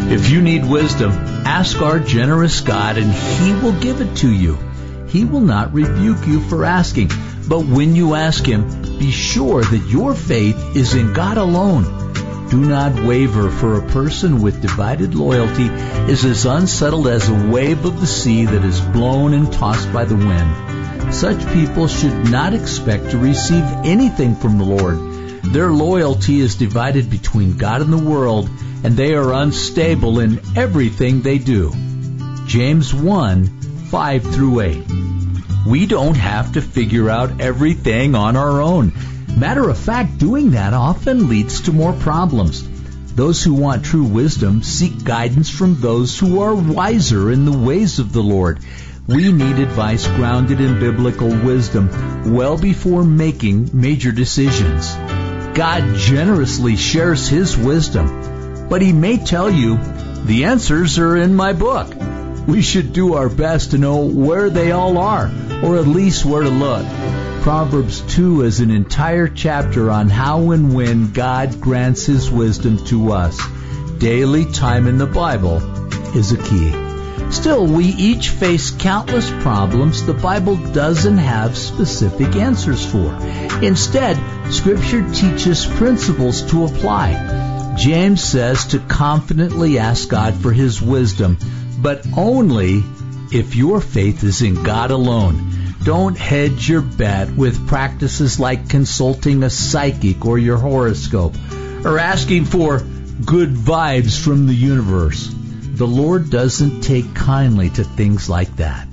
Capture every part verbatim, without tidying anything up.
If you need wisdom, ask our generous God and He will give it to you. He will not rebuke you for asking, but when you ask Him, be sure that your faith is in God alone. Do not waver, for a person with divided loyalty is as unsettled as a wave of the sea that is blown and tossed by the wind. Such people should not expect to receive anything from the Lord. Their loyalty is divided between God and the world, and they are unstable in everything they do. James one, five through eight. We don't have to figure out everything on our own. Matter of fact, doing that often leads to more problems. Those who want true wisdom seek guidance from those who are wiser in the ways of the Lord. We need advice grounded in biblical wisdom well before making major decisions. God generously shares His wisdom, but He may tell you, the answers are in my book. We should do our best to know where they all are, or at least where to look. Proverbs two is an entire chapter on how and when God grants His wisdom to us. Daily time in the Bible is a key. Still, we each face countless problems the Bible doesn't have specific answers for. Instead, Scripture teaches principles to apply. James says to confidently ask God for His wisdom, but only if your faith is in God alone. Don't hedge your bet with practices like consulting a psychic or your horoscope, or asking for good vibes from the universe. The Lord doesn't take kindly to things like that.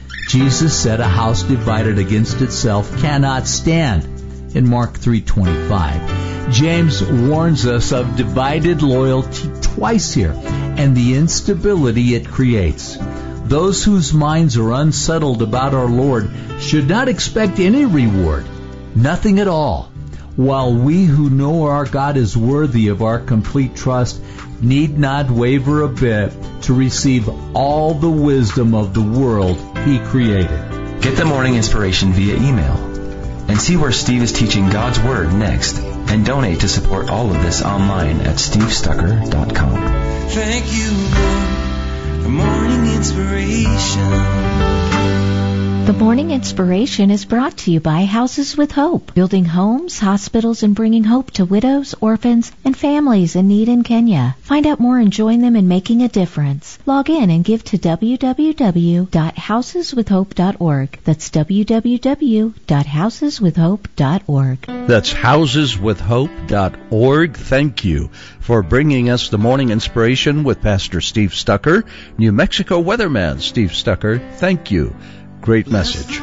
Jesus said a house divided against itself cannot stand in Mark three twenty-five. James warns us of divided loyalty twice here and the instability it creates. Those whose minds are unsettled about our Lord should not expect any reward, nothing at all. While we who know our God is worthy of our complete trust need not waver a bit to receive all the wisdom of the world He created. Get the morning inspiration via email and see where Steve is teaching God's Word next, and donate to support all of this online at steve stucker dot com. Thank you, Lord, for morning inspiration. The Morning Inspiration is brought to you by Houses with Hope, building homes, hospitals, and bringing hope to widows, orphans, and families in need in Kenya. Find out more and join them in making a difference. Log in and give to w w w dot houses with hope dot org. That's w w w dot houses with hope dot org. That's houses with hope dot org. Thank you for bringing us the Morning Inspiration with Pastor Steve Stucker, New Mexico weatherman Steve Stucker. Thank you. Great message.